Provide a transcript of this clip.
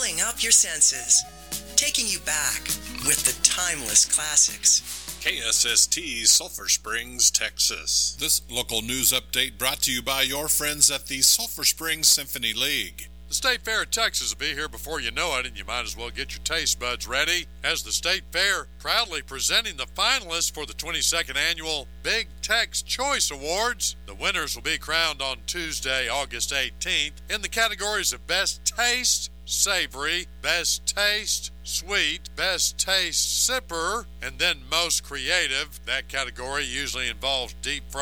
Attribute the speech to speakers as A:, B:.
A: filling up your senses, taking you back with the timeless classics.
B: KSST, Sulphur Springs, Texas.
C: This local news update brought to you by your friends at the Sulphur Springs Symphony League.
D: The State Fair of Texas will be here before you know it, and you might as well get your taste buds ready, as the State Fair proudly presenting the finalists for the 22nd Annual Big Tex Choice Awards. The winners will be crowned on Tuesday, August 18th, in the categories of Best Taste, Savory, Best Taste, Sweet, Best Taste Sipper, and then Most Creative. That category usually involves deep fried